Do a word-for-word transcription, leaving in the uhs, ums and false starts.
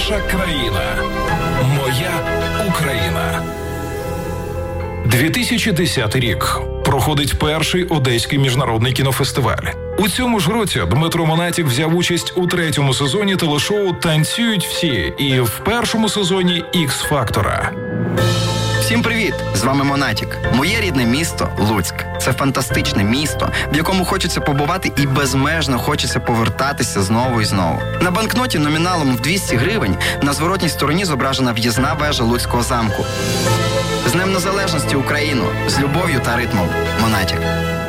Наша країна. Моя Україна. дві тисячі десятий рік. Проходить перший Одеський міжнародний кінофестиваль. У цьому ж році Дмитро Монатік взяв участь у третьому сезоні телешоу «Танцюють всі» і в першому сезоні «Ікс-фактора». Всім привіт! З вами Монатік. Моє рідне місто – Луцьк. Це фантастичне місто, в якому хочеться побувати і безмежно хочеться повертатися знову і знову. На банкноті номіналом в двісті гривень на зворотній стороні зображена в'їзна вежа Луцького замку. З Днем Незалежності Україну! З любов'ю та ритмом. Монатік.